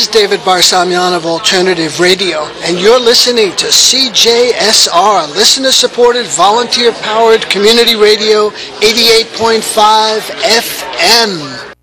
is David Barsamian of Alternative Radio, and you're listening to CJSR, listener-supported, volunteer-powered community radio, 88.5 FM.